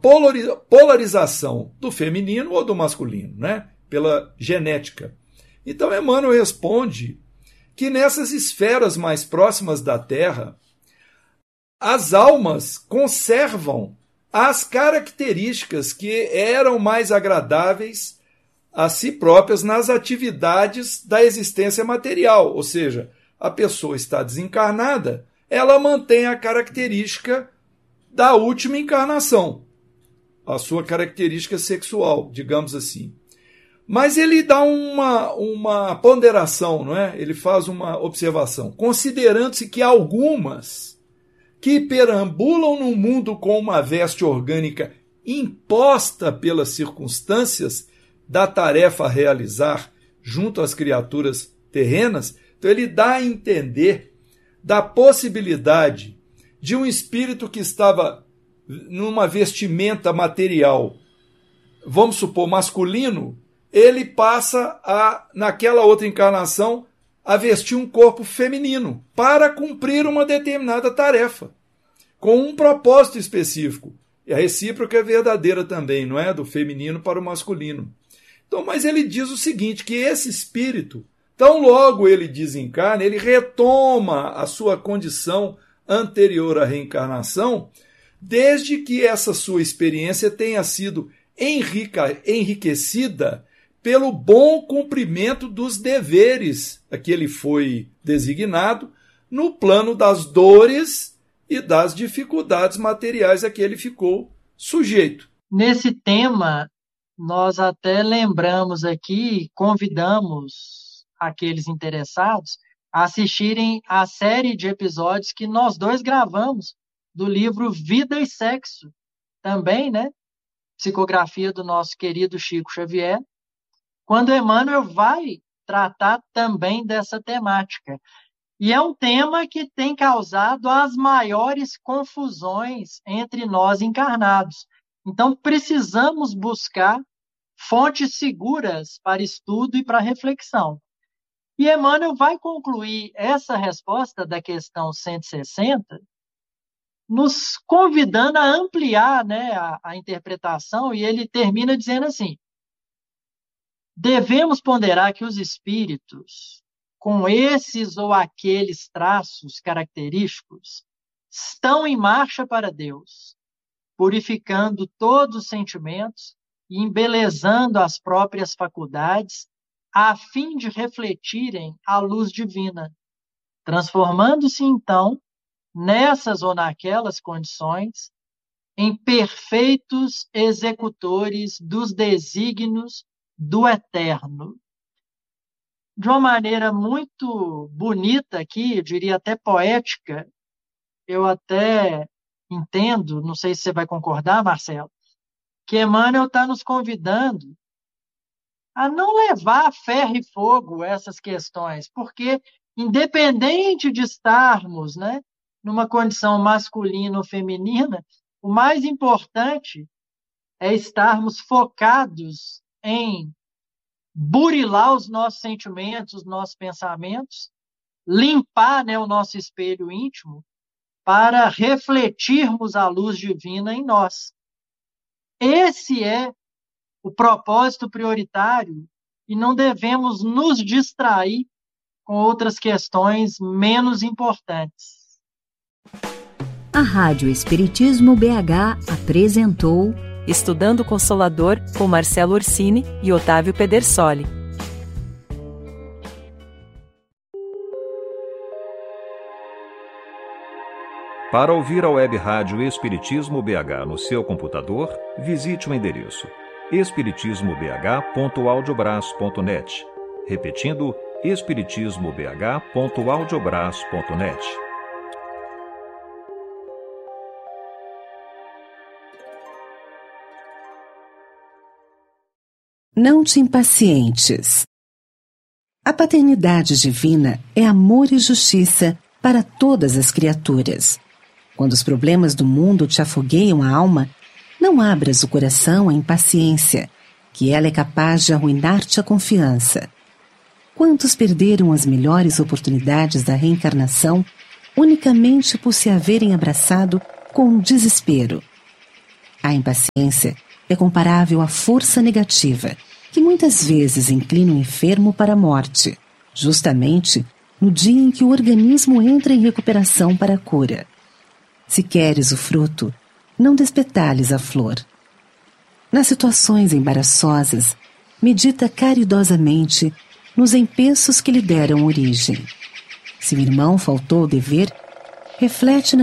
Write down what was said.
polarização do feminino ou do masculino, né? Pela genética. Então Emmanuel responde que nessas esferas mais próximas da Terra, as almas conservam as características que eram mais agradáveis a si próprias nas atividades da existência material, ou seja, a pessoa está desencarnada, ela mantém a característica da última encarnação, a sua característica sexual, digamos assim. Mas ele dá uma ponderação, não é? Ele faz uma observação, considerando-se que algumas que perambulam no mundo com uma veste orgânica imposta pelas circunstâncias da tarefa a realizar junto às criaturas terrenas, então ele dá a entender da possibilidade de um espírito que estava numa vestimenta material, vamos supor, masculino, ele passa naquela outra encarnação, a vestir um corpo feminino para cumprir uma determinada tarefa, com um propósito específico. E a recíproca é verdadeira também, não é? Do feminino para o masculino. Então, mas ele diz o seguinte, que esse espírito, tão logo ele desencarna, ele retoma a sua condição anterior à reencarnação, desde que essa sua experiência tenha sido enriquecida pelo bom cumprimento dos deveres a que ele foi designado no plano das dores e das dificuldades materiais a que ele ficou sujeito. Nesse tema, nós até lembramos aqui, convidamos aqueles interessados a assistirem a série de episódios que nós dois gravamos do livro Vida e Sexo, também, né? Psicografia do nosso querido Chico Xavier, quando Emmanuel vai tratar também dessa temática. E é um tema que tem causado as maiores confusões entre nós encarnados. Então, precisamos buscar fontes seguras para estudo e para reflexão. E Emmanuel vai concluir essa resposta da questão 160, nos convidando a ampliar, né, a interpretação, e ele termina dizendo assim: devemos ponderar que os espíritos, com esses ou aqueles traços característicos, estão em marcha para Deus, purificando todos os sentimentos e embelezando as próprias faculdades, a fim de refletirem a luz divina, transformando-se então, nessas ou naquelas condições, em perfeitos executores dos desígnios do eterno. De uma maneira muito bonita aqui, eu diria até poética, eu até entendo, não sei se você vai concordar, Marcelo, que Emmanuel está nos convidando a não levar a ferro e fogo essas questões, porque independente de estarmos, né, numa condição masculina ou feminina, o mais importante é estarmos focados em burilar os nossos sentimentos, os nossos pensamentos, limpar, né, o nosso espelho íntimo para refletirmos a luz divina em nós. Esse é o propósito prioritário e não devemos nos distrair com outras questões menos importantes. A Rádio Espiritismo BH apresentou Estudando o Consolador com Marcelo Orsini e Otávio Pedersoli. Para ouvir a web rádio Espiritismo BH no seu computador, visite o endereço espiritismobh.audiobraço.net. Repetindo, espiritismobh.audiobraço.net. Não te impacientes. A paternidade divina é amor e justiça para todas as criaturas. Quando os problemas do mundo te afogueiam a alma, não abras o coração à impaciência, que ela é capaz de arruinar-te a confiança. Quantos perderam as melhores oportunidades da reencarnação unicamente por se haverem abraçado com o desespero? A impaciência é comparável à força negativa, que muitas vezes inclina o enfermo para a morte, justamente no dia em que o organismo entra em recuperação para a cura. Se queres o fruto, não despetales a flor. Nas situações embaraçosas, medita caridosamente nos empeços que lhe deram origem. Se o irmão faltou ao dever, reflete na